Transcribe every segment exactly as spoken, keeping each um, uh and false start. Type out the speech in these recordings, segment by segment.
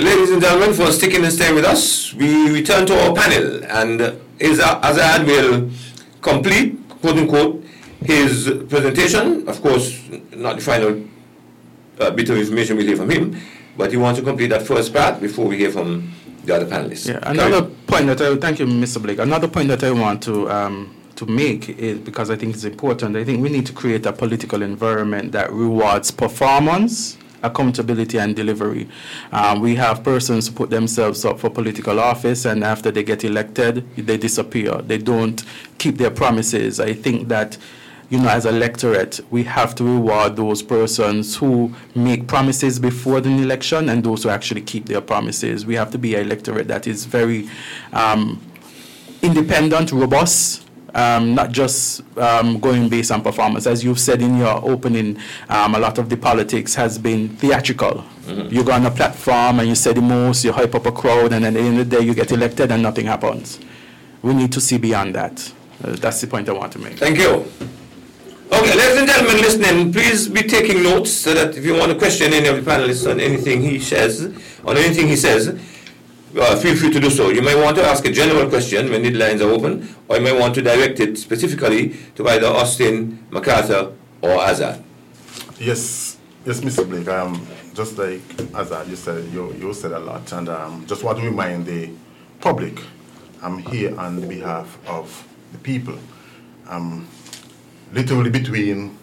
ladies and gentlemen, for sticking and staying with us, we return to our panel, and uh, Azad will complete, quote unquote, his presentation. Of course, not the final uh, bit of information we hear from him, but he wants to complete that first part before we hear from the other panelists. Yeah, another point that I thank you, Mister Blake. Another point that I want to um, to make is, because I think it's important, I think we need to create a political environment that rewards performance, accountability, and delivery. Um, we have persons who put themselves up for political office, and after they get elected, they disappear. They don't keep their promises. I think that, you know, as a electorate, we have to reward those persons who make promises before the election and those who actually keep their promises. We have to be an electorate that is very um, independent, robust, Um, not just um, going based on performance. As you've said in your opening, um, a lot of the politics has been theatrical. Mm-hmm. You go on a platform and you say the most, you hype up a crowd, and at the end of the day you get elected and nothing happens. We need to see beyond that. Uh, that's the point I want to make. Thank you. Okay, ladies and gentlemen listening, please be taking notes so that if you want to question any of the panelists on anything he says, on anything he says, Uh, feel free to do so. You may want to ask a general question when the lines are open, or you may want to direct it specifically to either Austin, MacArthur, or Azad. Yes, yes, Mister Blake. Um, just like Azad, you said, you, you said a lot, and um, just want to remind the public, I'm here on behalf of the people. Um, literally between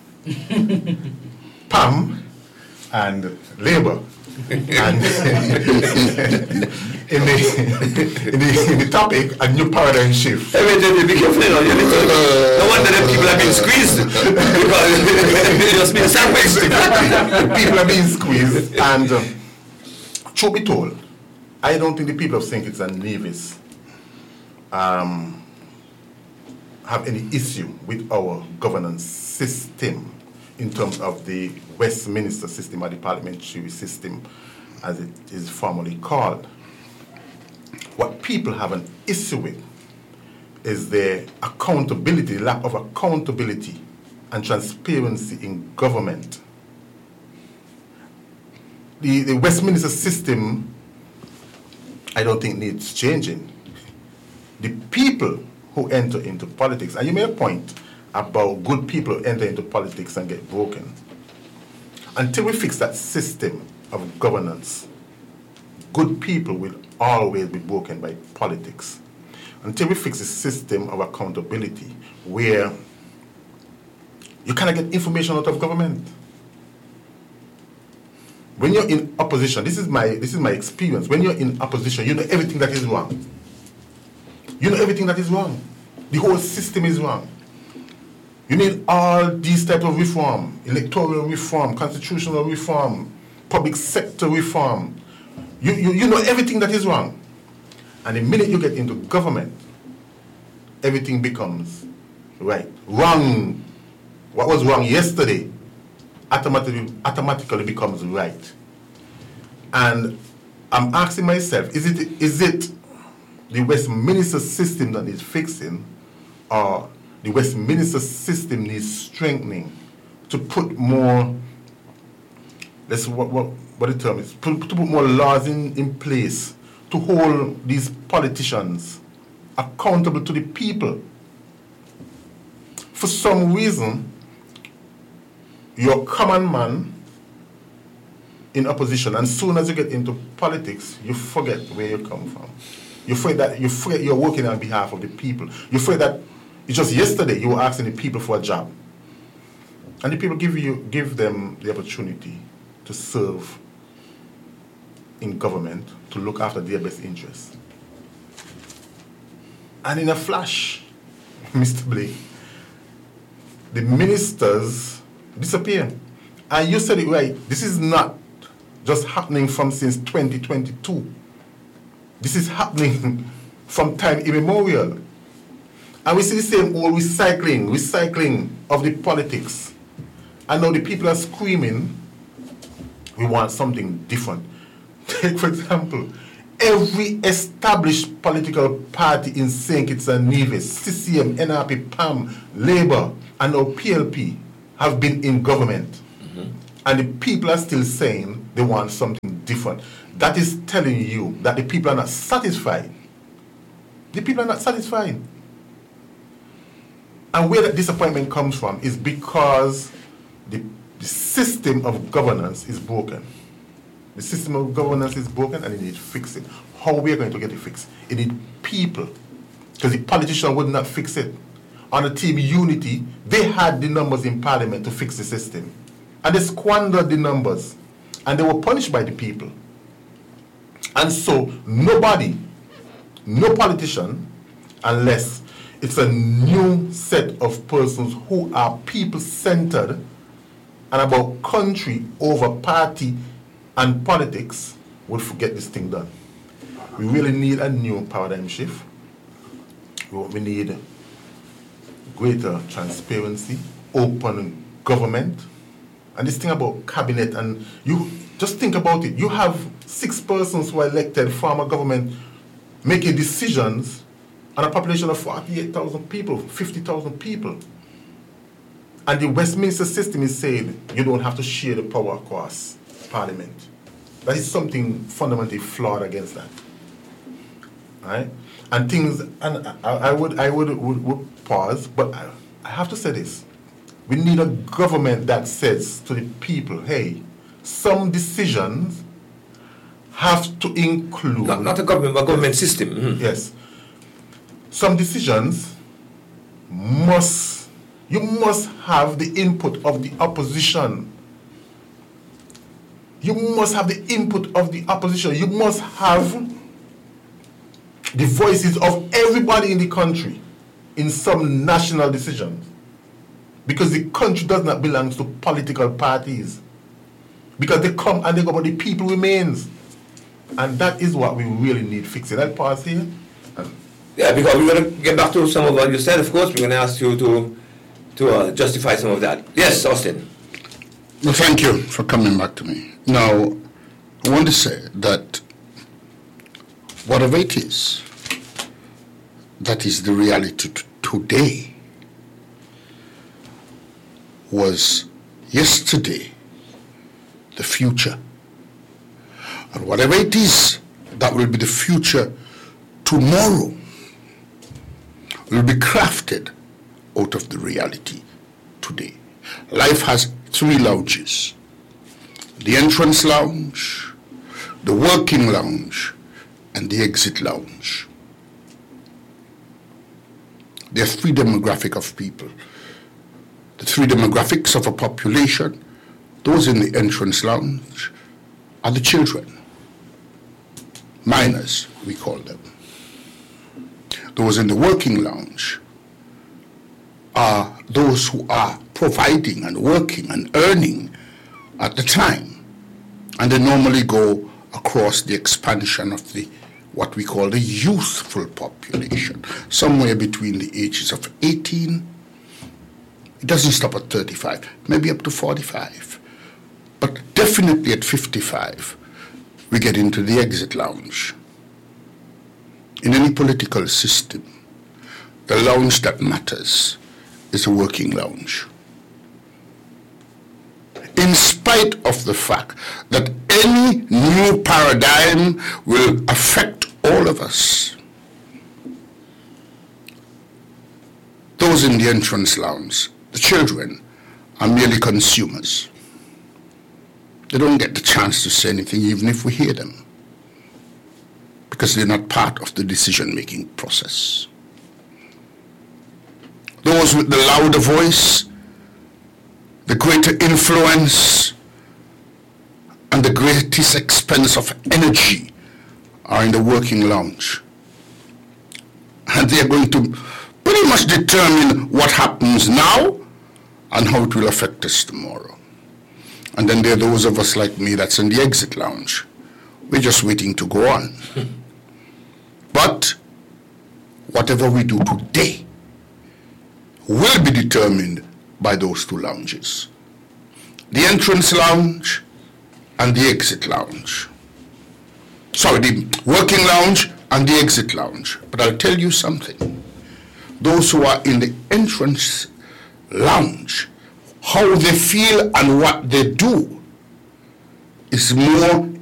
Pam and Labour. And in the, in the in the topic, a new paradigm shift. Hey, wait, wait, be careful, you know, you're little, no wonder that people are being squeezed because they just been sandwiched. People are being squeezed, and um, truth be told, I don't think the people of Saint Kitts and Nevis um, have any issue with our governance system in terms of the Westminster system or the parliamentary system, as it is formally called. What people have an issue with is the accountability, the lack of accountability and transparency in government. The, the Westminster system, I don't think needs changing. The people who enter into politics, and you made a point about good people who enter into politics and get broken. Until we fix that system of governance, good people will always be broken by politics. Until we fix the system of accountability, where you cannot get information out of government. When you're in opposition, this is my this is my experience. When you're in opposition, you know everything that is wrong. You know everything that is wrong. The whole system is wrong. You need all these types of reform: electoral reform, constitutional reform, public sector reform. You, you, you know everything that is wrong. And the minute you get into government, everything becomes right. Wrong. What was wrong yesterday automatically, automatically becomes right. And I'm asking myself, is it is it the Westminster system that needs fixing, or the Westminster system needs strengthening to put more, let's what what, what the term is, to, to put more laws in, in place to hold these politicians accountable to the people. For some reason, you're a common man in opposition, and soon as you get into politics, you forget where you come from. You forget that you forget you're working on behalf of the people. You forget that just yesterday you were asking the people for a job, and the people give you give them the opportunity to serve in government, to look after their best interests. And in a flash, Mister Blake, the ministers disappear. And you said it right. This is not just happening from since twenty twenty-two. This is happening from time immemorial. And we see the same old recycling, recycling of the politics. And now the people are screaming, we want something different. Take, for example, every established political party in Saint Kitts and Nevis, C C M, N R P, P A M, Labour, and now P L P, have been in government. Mm-hmm. And the people are still saying they want something different. That is telling you that the people are not satisfied. The people are not satisfied. And where that disappointment comes from is because the, the system of governance is broken. The system of governance is broken and it needs fixing. How we are going to get it fixed? It needs people. Because the politician would not fix it. On the team Unity, they had the numbers in Parliament to fix the system. And they squandered the numbers. And they were punished by the people. And so nobody, no politician, unless it's a new set of persons who are people-centered and about country over party and politics, will forget this thing done. We really need a new paradigm shift. We need greater transparency, open government, and this thing about cabinet, and you just think about it. You have six persons who are elected from a government making decisions on a population of forty-eight thousand people, fifty thousand people. And the Westminster system is saying you don't have to share the power across Parliament. That is something fundamentally flawed against that. Right? And things, and I, I would I would, would, would pause, but I, I have to say this. We need a government that says to the people, hey, some decisions have to include... Not, not a government, but a government system. Mm-hmm. Yes. Some decisions must, you must have the input of the opposition. You must have the input of the opposition. You must have the voices of everybody in the country in some national decisions. Because the country does not belong to political parties. Because they come and they go, but the people remains. And that is what we really need fixing. I'll pause here. Yeah, because we're going to get back to some of what you said, of course. We're going to ask you to, to uh, justify some of that. Yes, Austin. Well, thank you for coming back to me. Now, I want to say that whatever it is, that is the reality t- today, was yesterday the future. And whatever it is that will be the future tomorrow will be crafted out of the reality today. Life has three lounges: the entrance lounge, the working lounge, and the exit lounge. There are three demographics of people. The three demographics of a population, those in the entrance lounge, are the children. Minors, we call them. Those in the working lounge are those who are providing and working and earning at the time. And they normally go across the expansion of the what we call the youthful population, somewhere between the ages of eighteen, it doesn't stop at thirty-five, maybe up to forty-five. But definitely at fifty-five, we get into the exit lounge. In any political system, the lounge that matters is a working lounge. In spite of the fact that any new paradigm will affect all of us, those in the entrance lounge, the children, are merely consumers. They don't get the chance to say anything even if we hear them, because they're not part of the decision-making process. Those with the louder voice, the greater influence, and the greatest expense of energy are in the working lounge. And they are going to pretty much determine what happens now and how it will affect us tomorrow. And then there are those of us like me that's in the exit lounge. We're just waiting to go on. But whatever we do today will be determined by those two lounges: the entrance lounge and the exit lounge. Sorry, the working lounge and the exit lounge. But I'll tell you something. Those who are in the entrance lounge, how they feel and what they do is more